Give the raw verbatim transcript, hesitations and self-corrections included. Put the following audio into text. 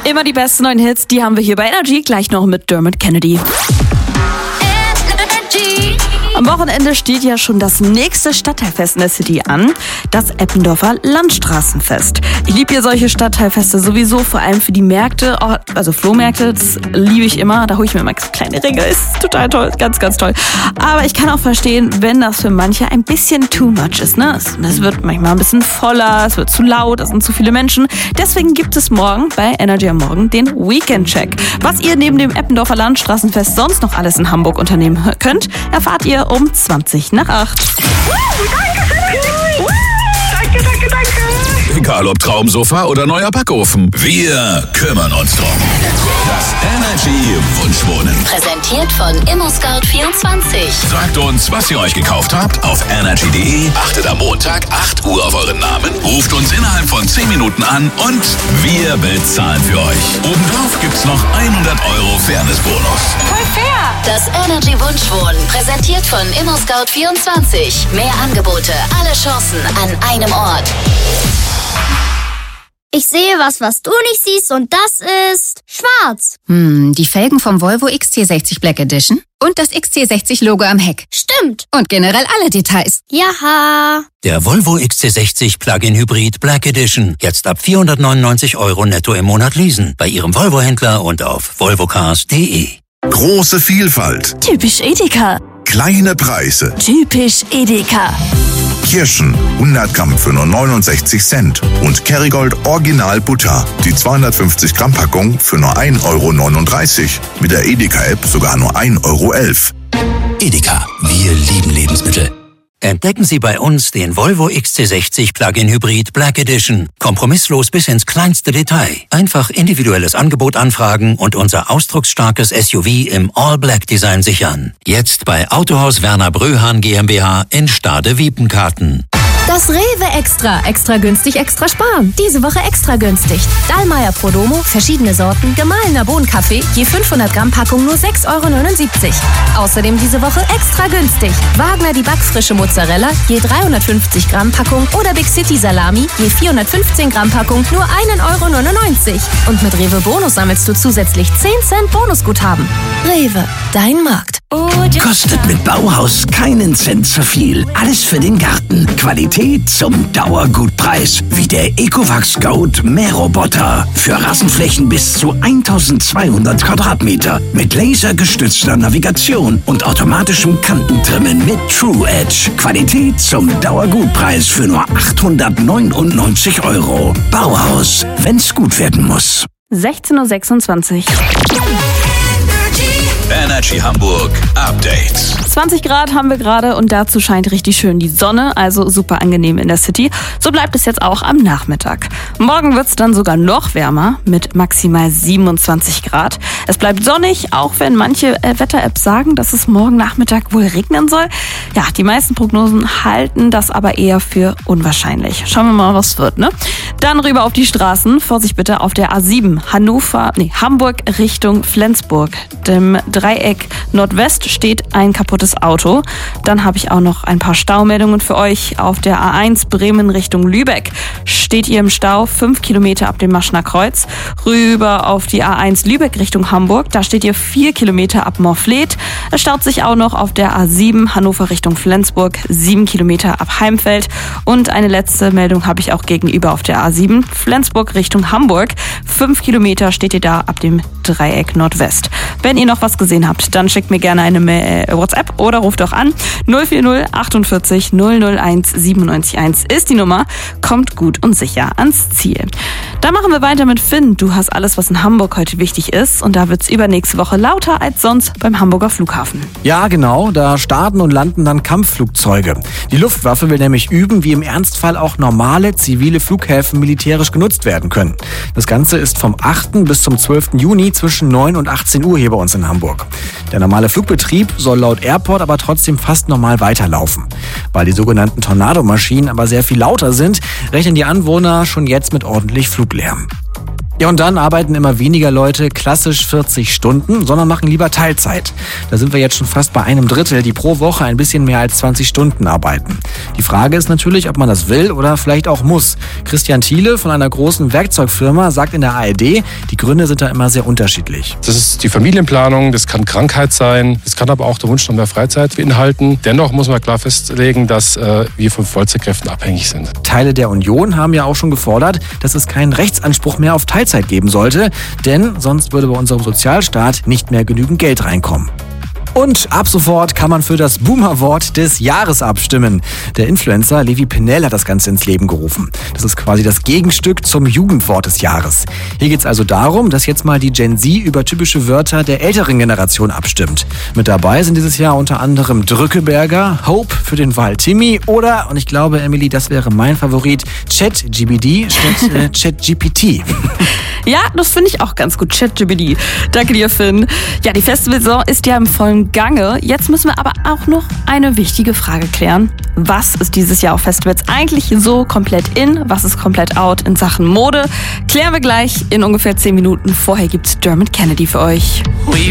Immer die besten neuen Hits, die haben wir hier bei Energy, gleich noch mit Dermot Kennedy. Am Wochenende steht ja schon das nächste Stadtteilfest in der City an, das Eppendorfer Landstraßenfest. Ich liebe ja solche Stadtteilfeste sowieso, vor allem für die Märkte, also Flohmärkte, das liebe ich immer. Da hole ich mir immer kleine Ringe, ist total toll, ganz, ganz toll. Aber ich kann auch verstehen, wenn das für manche ein bisschen too much ist, ne? Es wird manchmal ein bisschen voller, es wird zu laut, es sind zu viele Menschen. Deswegen gibt es morgen bei Energy am Morgen den Weekend-Check. Was ihr neben dem Eppendorfer Landstraßenfest sonst noch alles in Hamburg unternehmen könnt, erfahrt ihr um zwanzig nach acht. Danke, danke, danke. Egal ob Traumsofa oder neuer Backofen, wir kümmern uns drum. Das Energy Wunschwohnen. Präsentiert von ImmoScout vierundzwanzig. Sagt uns, was ihr euch gekauft habt auf energy punkt de. Achtet am Montag acht Uhr auf euren Namen. Ruft uns innerhalb von zehn Minuten an und wir bezahlen für euch. Obendrauf gibt's noch hundert Euro Fairness-Bonus. Voll fair. Das Energy Wunschwohnen. Präsentiert von ImmoScout vierundzwanzig. Mehr Angebote, alle Chancen an einem Ort. Ich sehe was, was du nicht siehst, und das ist schwarz. Hm, die Felgen vom Volvo X C sechzig Black Edition und das X C sechzig Logo am Heck. Stimmt. Und generell alle Details. Jaha. Der Volvo X C sechzig Plug-in Hybrid Black Edition. Jetzt ab vierhundertneunundneunzig Euro netto im Monat leasen. Bei Ihrem Volvo-Händler und auf volvocars punkt de. Große Vielfalt. Typisch Edeka. Kleine Preise. Typisch Edeka. Kirschen hundert Gramm für nur neunundsechzig Cent und Kerrygold Original Butter, die zweihundertfünfzig Gramm Packung für nur ein Euro neununddreißig. Mit der Edeka-App sogar nur ein Euro elf. Edeka, wir lieben Lebensmittel. Entdecken Sie bei uns den Volvo X C sechzig Plug-in Hybrid Black Edition. Kompromisslos bis ins kleinste Detail. Einfach individuelles Angebot anfragen und unser ausdrucksstarkes S U V im All-Black-Design sichern. Jetzt bei Autohaus Werner Bröhan GmbH in Stade-Wiepenkarten. Das Rewe Extra. Extra günstig, extra sparen. Diese Woche extra günstig. Dallmayr Prodomo, verschiedene Sorten, gemahlener Bohnenkaffee, je fünfhundert Gramm Packung nur sechs Euro neunundsiebzig. Außerdem diese Woche extra günstig. Wagner die backfrische Mozzarella, je dreihundertfünfzig Gramm Packung oder Big City Salami, je vierhundertfünfzehn Gramm Packung nur ein Euro neunundneunzig. Und mit Rewe Bonus sammelst du zusätzlich zehn Cent Bonusguthaben. Rewe, dein Markt. Kostet mit Bauhaus keinen Cent zu viel. Alles für den Garten. Qualität zum Dauergutpreis. Wie der Ecovacs Goat Mähroboter. Für Rasenflächen bis zu eintausendzweihundert Quadratmeter. Mit lasergestützter Navigation und automatischem Kantentrimmen mit True Edge. Qualität zum Dauergutpreis für nur achthundertneunundneunzig Euro. Bauhaus, wenn's gut werden muss. sechzehn Uhr sechsundzwanzig. Energy Hamburg Updates. zwanzig Grad haben wir gerade und dazu scheint richtig schön die Sonne, also super angenehm in der City. So bleibt es jetzt auch am Nachmittag. Morgen wird es dann sogar noch wärmer mit maximal siebenundzwanzig Grad. Es bleibt sonnig, auch wenn manche äh, Wetter-Apps sagen, dass es morgen Nachmittag wohl regnen soll. Ja, die meisten Prognosen halten das aber eher für unwahrscheinlich. Schauen wir mal, was wird, ne? Dann rüber auf die Straßen. Vorsicht bitte auf der A sieben Hannover, nee, Hamburg Richtung Flensburg. Dem Dreieck Nordwest steht ein kaputtes Auto. Dann habe ich auch noch ein paar Staumeldungen für euch. Auf der A eins Bremen Richtung Lübeck steht ihr im Stau, fünf Kilometer ab dem Maschner Kreuz. Rüber auf die A eins Lübeck Richtung Hamburg, da steht ihr vier Kilometer ab Morfleet. Es staut sich auch noch auf der A sieben Hannover Richtung Flensburg, sieben Kilometer ab Heimfeld. Und eine letzte Meldung habe ich auch gegenüber auf der A sieben Flensburg Richtung Hamburg. fünf Kilometer steht ihr da ab dem Dreieck Nordwest. Wenn ihr noch was gesehen habt, dann schickt mir gerne eine Mail, äh, WhatsApp oder ruft auch an. null vier null achtundvierzig null null eins siebenundneunzig eins ist die Nummer. Kommt gut und sicher ans Ziel. Dann machen wir weiter mit Finn. Du hast alles, was in Hamburg heute wichtig ist. Und da wird es übernächste Woche lauter als sonst beim Hamburger Flughafen. Ja, genau. Da starten und landen dann Kampfflugzeuge. Die Luftwaffe will nämlich üben, wie im Ernstfall auch normale zivile Flughäfen militärisch genutzt werden können. Das Ganze ist vom achten bis zum zwölften Juni zwischen neun und achtzehn Uhr hier bei uns in Hamburg. Der normale Flugbetrieb soll laut Airport aber trotzdem fast normal weiterlaufen. Weil die sogenannten Tornado-Maschinen aber sehr viel lauter sind, rechnen die Anwohner schon jetzt mit ordentlich Fluglärm. Ja, und dann arbeiten immer weniger Leute klassisch vierzig Stunden, sondern machen lieber Teilzeit. Da sind wir jetzt schon fast bei einem Drittel, die pro Woche ein bisschen mehr als zwanzig Stunden arbeiten. Die Frage ist natürlich, ob man das will oder vielleicht auch muss. Christian Thiele von einer großen Werkzeugfirma sagt in der A R D, die Gründe sind da immer sehr unterschiedlich. Das ist die Familienplanung, das kann Krankheit sein, es kann aber auch der Wunsch nach mehr Freizeit beinhalten. Dennoch muss man klar festlegen, dass äh, wir von Vollzeitkräften abhängig sind. Teile der Union haben ja auch schon gefordert, dass es keinen Rechtsanspruch mehr auf Teilzeit geben sollte, denn sonst würde bei unserem Sozialstaat nicht mehr genügend Geld reinkommen. Und ab sofort kann man für das Boomer-Wort des Jahres abstimmen. Der Influencer Levi Pennell hat das Ganze ins Leben gerufen. Das ist quasi das Gegenstück zum Jugendwort des Jahres. Hier geht es also darum, dass jetzt mal die Gen Z über typische Wörter der älteren Generation abstimmt. Mit dabei sind dieses Jahr unter anderem Drückeberger, Hope für den Wal Timmy oder, und ich glaube, Emily, das wäre mein Favorit, ChatGPT statt äh, ChatGPT. Ja, das finde ich auch ganz gut. ChatGPT. Danke dir, Finn. Ja, die Festivalsaison ist ja im vollen Gange. Jetzt müssen wir aber auch noch eine wichtige Frage klären. Was ist dieses Jahr auf Festivals eigentlich so komplett in? Was ist komplett out in Sachen Mode? Klären wir gleich in ungefähr zehn Minuten. Vorher gibt's Dermot Kennedy für euch.